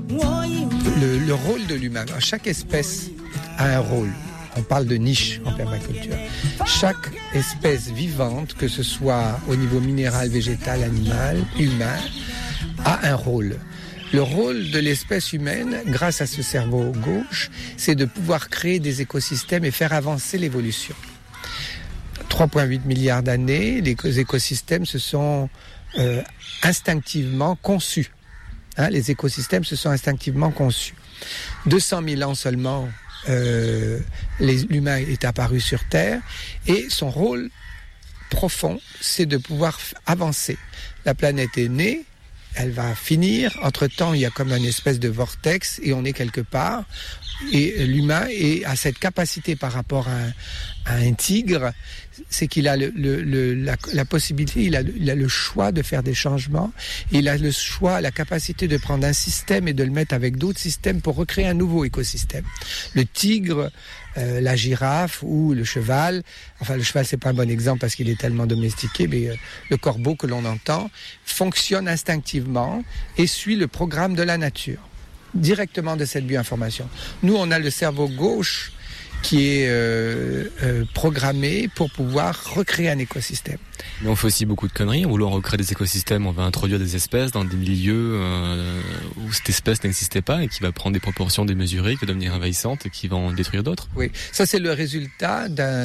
Le rôle de l'humain. Chaque espèce a un rôle. On parle de niche en permaculture. Chaque espèce vivante, que ce soit au niveau minéral, végétal, animal, humain, a un rôle. Le rôle de l'espèce humaine, grâce à ce cerveau gauche, c'est de pouvoir créer des écosystèmes et faire avancer l'évolution. 3,8 milliards d'années, les écosystèmes se sont instinctivement conçus. Les écosystèmes se sont instinctivement conçus. 200 000 ans seulement, l'humain est apparu sur Terre et son rôle profond, c'est de pouvoir avancer. La planète est née, elle va finir. Entre-temps, il y a comme une espèce de vortex et on est quelque part. Et l'humain a cette capacité par rapport à un tigre, c'est qu'il a la possibilité, il a le choix de faire des changements. Il a le choix, la capacité de prendre un système et de le mettre avec d'autres systèmes pour recréer un nouveau écosystème. Le tigre, la girafe ou le cheval, enfin le cheval c'est pas un bon exemple parce qu'il est tellement domestiqué, mais le corbeau que l'on entend fonctionne instinctivement et suit le programme de la nature, directement de cette bioinformation. Nous, on a le cerveau gauche qui est programmé pour pouvoir recréer un écosystème. Mais on fait aussi beaucoup de conneries. En voulant recréer des écosystèmes, on va introduire des espèces dans des milieux où cette espèce n'existait pas et qui va prendre des proportions démesurées, qui va devenir envahissante et qui va en détruire d'autres. Oui, ça c'est le résultat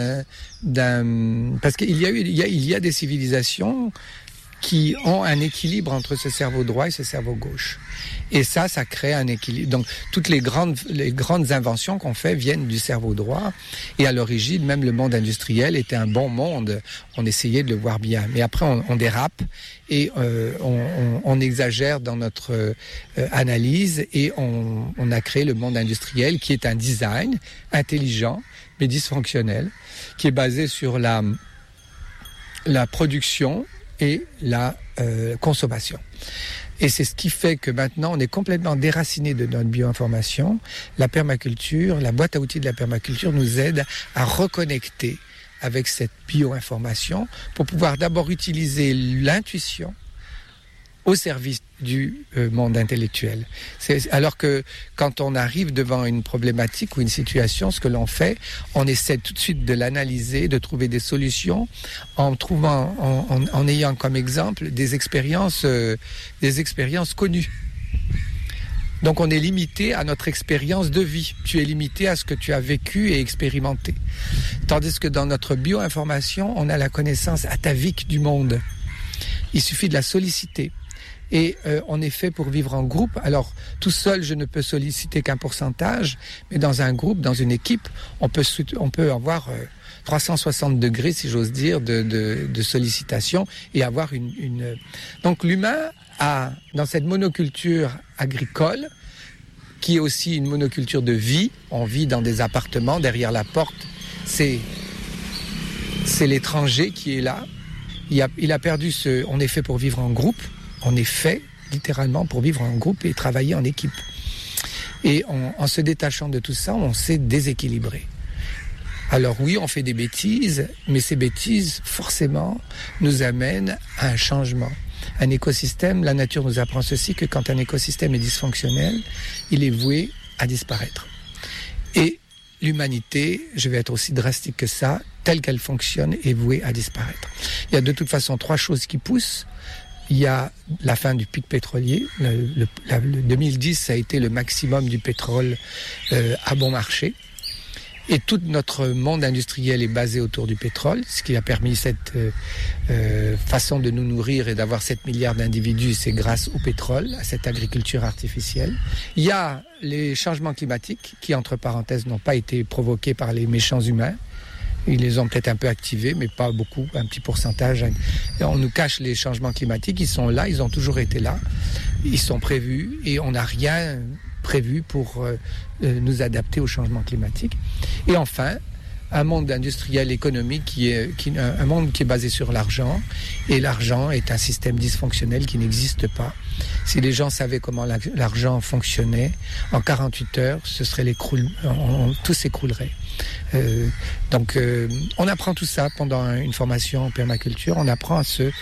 parce qu'il y a des civilisations qui ont un équilibre entre ce cerveau droit et ce cerveau gauche. Et ça crée un équilibre. Donc, toutes les grandes inventions qu'on fait viennent du cerveau droit. Et à l'origine, même le monde industriel était un bon monde. On essayait de le voir bien. Mais après, on dérape et on exagère dans notre analyse et on a créé le monde industriel qui est un design intelligent mais dysfonctionnel, qui est basé sur la production et la consommation. Et c'est ce qui fait que maintenant, on est complètement déraciné de notre bioinformation. La permaculture, la boîte à outils de la permaculture nous aide à reconnecter avec cette bioinformation pour pouvoir d'abord utiliser l'intuition au service du monde intellectuel. Alors que quand on arrive devant une problématique ou une situation, ce que l'on fait, on essaie tout de suite de l'analyser, de trouver des solutions en ayant comme exemple des expériences connues. Donc on est limité à notre expérience de vie. Tu es limité à ce que tu as vécu et expérimenté. Tandis que dans notre bioinformation, on a la connaissance atavique du monde. Il suffit de la solliciter. Et on est fait pour vivre en groupe. Alors, tout seul, je ne peux solliciter qu'un pourcentage, mais dans un groupe, dans une équipe, on peut avoir 360 degrés, si j'ose dire, de sollicitation et avoir une... Donc, l'humain a, dans cette monoculture agricole, qui est aussi une monoculture de vie, on vit dans des appartements, derrière la porte, c'est l'étranger qui est là. Il a perdu on est fait pour vivre en groupe. On est fait littéralement pour vivre en groupe et travailler en équipe. Et en se détachant de tout ça, on s'est déséquilibré. Alors oui, on fait des bêtises, mais ces bêtises, forcément, nous amènent à un changement. Un écosystème, la nature nous apprend ceci, que quand un écosystème est dysfonctionnel, il est voué à disparaître. Et l'humanité, je vais être aussi drastique que ça, telle qu'elle fonctionne, est vouée à disparaître. Il y a de toute façon 3 choses qui poussent. Il y a la fin du pic pétrolier. Le 2010, ça a été le maximum du pétrole à bon marché. Et tout notre monde industriel est basé autour du pétrole, ce qui a permis cette façon de nous nourrir et d'avoir 7 milliards d'individus, c'est grâce au pétrole, à cette agriculture artificielle. Il y a les changements climatiques qui, entre parenthèses, n'ont pas été provoqués par les méchants humains. Ils les ont peut-être un peu activés, mais pas beaucoup, un petit pourcentage. On nous cache les changements climatiques, ils sont là, ils ont toujours été là. Ils sont prévus et on n'a rien prévu pour nous adapter au changement climatique. Et enfin, un monde industriel économique un monde qui est basé sur l'argent, et l'argent est un système dysfonctionnel qui n'existe pas. Si les gens savaient comment l'argent fonctionnait, en 48 heures, tout s'écroulerait. Donc on apprend tout ça pendant une formation en permaculture. On apprend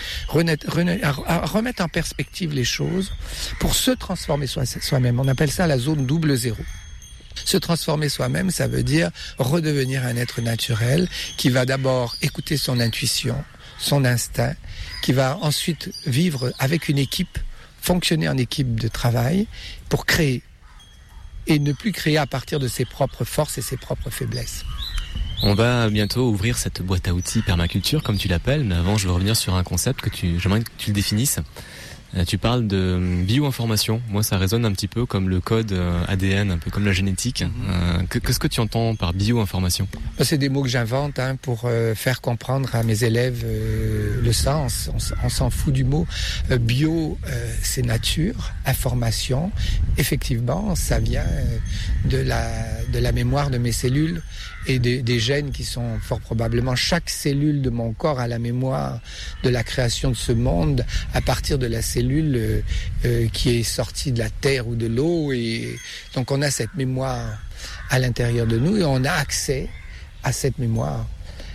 à remettre en perspective les choses pour se transformer soi-même. On appelle ça la zone 00. Se transformer soi-même, ça veut dire redevenir un être naturel qui va d'abord écouter son intuition, son instinct, qui va ensuite vivre avec une équipe, fonctionner en équipe de travail pour créer et ne plus créer à partir de ses propres forces et ses propres faiblesses. On va bientôt ouvrir cette boîte à outils permaculture, comme tu l'appelles, mais avant je veux revenir sur un concept j'aimerais que tu le définisses. Tu parles de bioinformation. Moi, ça résonne un petit peu comme le code ADN, un peu comme la génétique. Qu'est-ce que tu entends par bioinformation ? C'est des mots que j'invente pour faire comprendre à mes élèves le sens. On s'en fout du mot. Bio, c'est nature. Information, effectivement, ça vient de la mémoire de mes cellules et des gènes qui sont fort probablement, chaque cellule de mon corps a la mémoire de la création de ce monde à partir de la cellule qui est sortie de la terre ou de l'eau, et donc on a cette mémoire à l'intérieur de nous et on a accès à cette mémoire.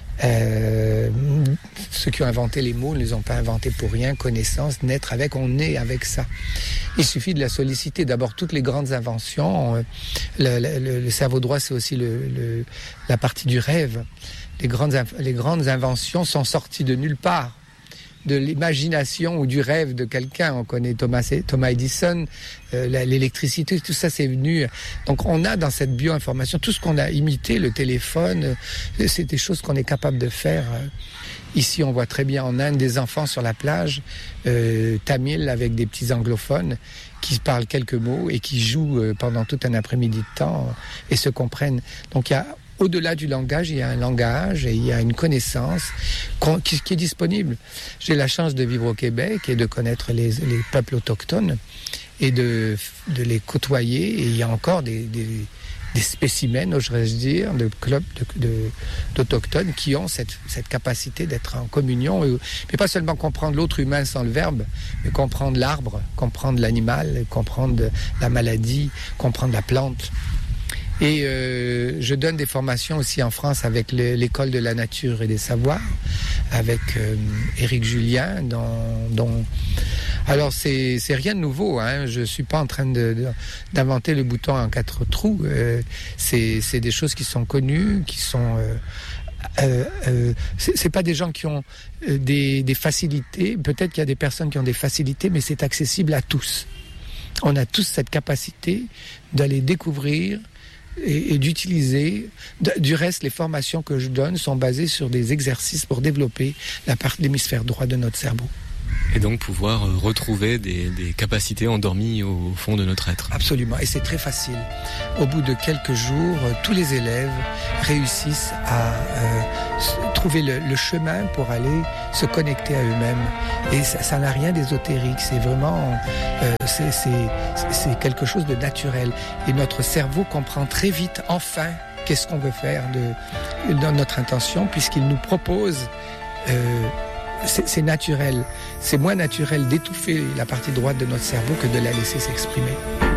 Ceux qui ont inventé les mots ne les ont pas inventés pour rien. Connaissance, naître avec, on est avec ça. Il suffit de la solliciter. D'abord, toutes les grandes inventions, le cerveau droit, c'est aussi la partie du rêve. Les grandes inventions sont sorties de nulle part, de l'imagination ou du rêve de quelqu'un. On connaît Thomas Edison, l'électricité, tout ça c'est venu. Donc on a dans cette bioinformation tout ce qu'on a imité, le téléphone, c'est des choses qu'on est capable de faire. Ici on voit très bien en Inde des enfants sur la plage, tamil avec des petits anglophones qui parlent quelques mots et qui jouent pendant tout un après-midi de temps et se comprennent. Donc il y a au-delà du langage, il y a un langage et il y a une connaissance qui est disponible. J'ai la chance de vivre au Québec et de connaître les peuples autochtones et de les côtoyer. Et il y a encore des spécimens, oserais-je dire, de clubs d'autochtones qui ont cette capacité d'être en communion. Mais pas seulement comprendre l'autre humain sans le verbe, mais comprendre l'arbre, comprendre l'animal, comprendre la maladie, comprendre la plante. Et je donne des formations aussi en France avec l'école de la nature et des savoirs, avec Éric Julien, alors c'est rien de nouveau, hein. Je suis pas en train d'inventer le bouton en 4 trous. C'est des choses qui sont connues, qui sont c'est pas des gens qui ont des facilités. Peut-être qu'il y a des personnes qui ont des facilités, mais c'est accessible à tous. On a tous cette capacité d'aller découvrir et d'utiliser. Du reste, les formations que je donne sont basées sur des exercices pour développer la partie de l'hémisphère droit de notre cerveau. Et donc pouvoir retrouver des capacités endormies au fond de notre être. Absolument, et c'est très facile. Au bout de quelques jours, tous les élèves réussissent à trouver le chemin pour aller se connecter à eux-mêmes. Et ça n'a rien d'ésotérique, c'est vraiment c'est quelque chose de naturel. Et notre cerveau comprend très vite, enfin, qu'est-ce qu'on veut faire dans notre intention, puisqu'il nous propose... c'est naturel. C'est moins naturel d'étouffer la partie droite de notre cerveau que de la laisser s'exprimer.